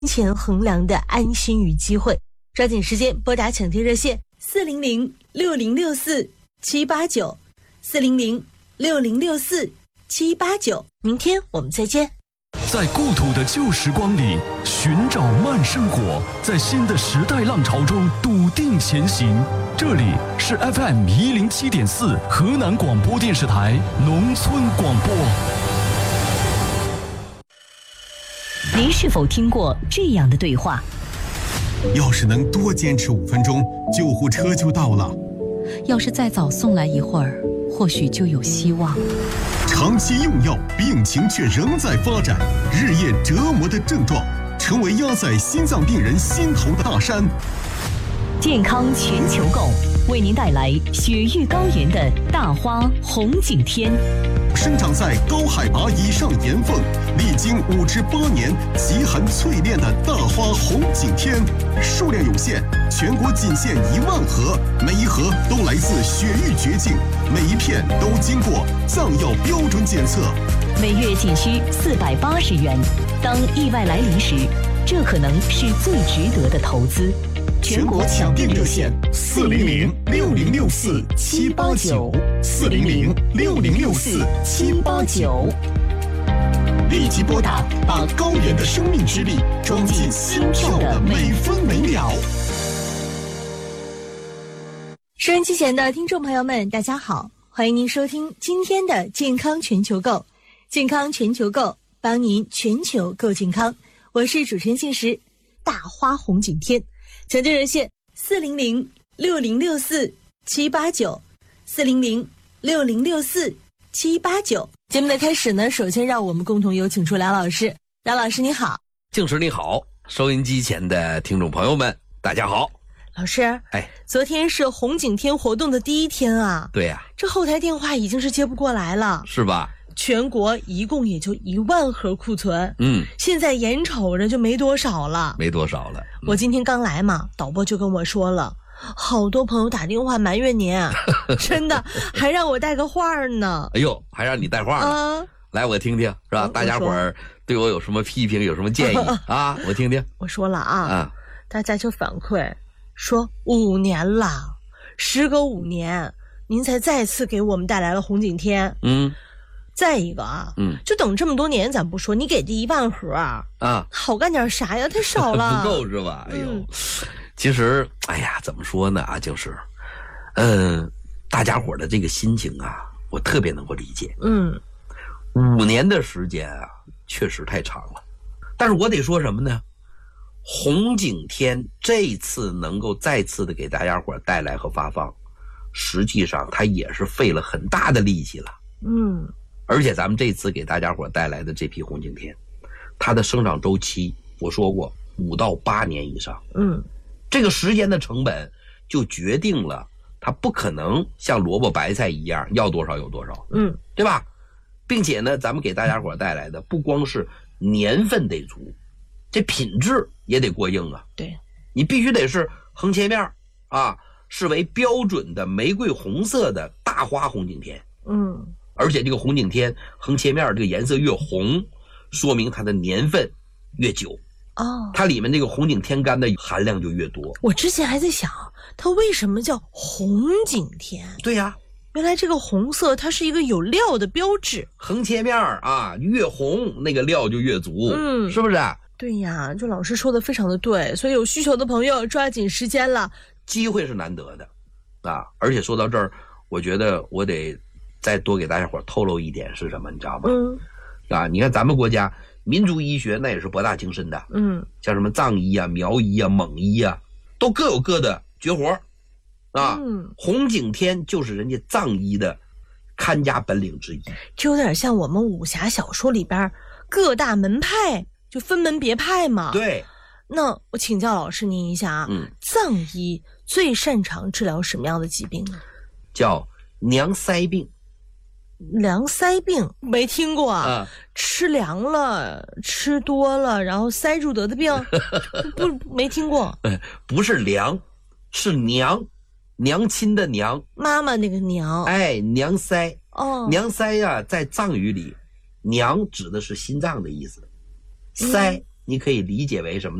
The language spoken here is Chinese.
钱衡量的安心与机会。抓紧时间拨打抢贴热线400-6064-789，400-6064-789。明天我们再见。 在故土的旧时光里寻找慢生活，在新的时代浪潮中笃定前行。这里是 FM107.4 河南广播电视台农村广播。 您是否听过这样的对话？ 要是能多坚持5分钟，救护车就到了。 要是再早送来一会儿，或许就有希望。 长期用药，病情却仍在发展，日夜折磨的症状，成为压在心脏病人心头的大山。 健康全球购为您带来雪域高原的大花红景天。 生长在高海拔以上岩缝，历经5至8年极寒淬炼的大花红景天，数量有限，全国仅限1万盒，每一盒都来自雪域绝境，每一片都经过藏药标准检测， 每月仅需480元。当意外来临时，这可能是最值得的投资。 全国抢订热线400-6064-789，400-6064-789，立即拨打，把高原的生命之力装进心跳的每分每秒。 收音机前的听众朋友们，大家好，欢迎您收听今天的健康全球购。健康全球购，帮您全球购健康。我是主持人信实，大花红景天。抢订热线400-6064-789，400-6064-789。节目的开始呢，首先让我们共同有请出梁老师。梁老师你好。 静时你好，收音机前的听众朋友们大家好。 老师，昨天是红景天活动的第1天啊。 对呀， 这后台电话已经是接不过来了， 是吧？ 全国一共也就1万盒库存，现在眼瞅着就没多少了。 我今天刚来嘛，导播就跟我说了，好多朋友打电话埋怨您，真的还让我带个话呢。 哎呦，还让你带话呢？来，我听听，是吧？大家伙儿对我有什么批评，有什么建议啊？我听听。 我说了啊，大家就反馈说5年了，时隔5年，您才再次给我们带来了红景天。再一个啊，就等这么多年，咱不说，你给这1万盒啊，好干点啥呀？太少了， 不够是吧？哎呦，其实，怎么说呢啊，就是，大家伙的这个心情啊，我特别能够理解。5年的时间啊，确实太长了。但是我得说什么呢？红景天这次能够再次的给大家伙带来和发放，实际上它也是费了很大的力气了。而且咱们这次给大家伙带来的这批红景天，它的生长周期我说过5到8年以上。这个时间的成本就决定了它不可能像萝卜白菜一样要多少有多少。对吧？并且呢，咱们给大家伙带来的不光是年份得足，这品质也得过硬啊。 对， 你必须得是横切面啊，视为标准的玫瑰红色的大花红景天。而且这个红景天横切面这个颜色越红，说明它的年份越久，它里面这个红景天干的含量就越多。 我之前还在想，它为什么叫红景天？ 对呀， 原来这个红色它是一个有料的标志。 横切面啊，越红那个料就越足，是不是？ 对呀，就老师说的非常的对，所以有需求的朋友抓紧时间了， 机会是难得的啊！而且说到这儿，我觉得我得再多给大家伙透露一点是什么，你知道吗？你看咱们国家民族医学那也是博大精深的，像什么藏医啊、苗医啊、蒙医啊，都各有各的绝活啊。红景天就是人家藏医的看家本领之一， 这有点像我们武侠小说里边各大门派就分门别派嘛。 对， 那我请教老师您一下啊，藏医最擅长治疗什么样的疾病呢？ 叫娘塞病。 凉塞病没听过啊？吃凉了，吃多了，然后塞住得的病，不没听过。 不是凉，是娘，娘亲的娘， 妈妈那个娘。 娘塞。娘塞呀，在藏语里，娘指的是心脏的意思，塞你可以理解为什么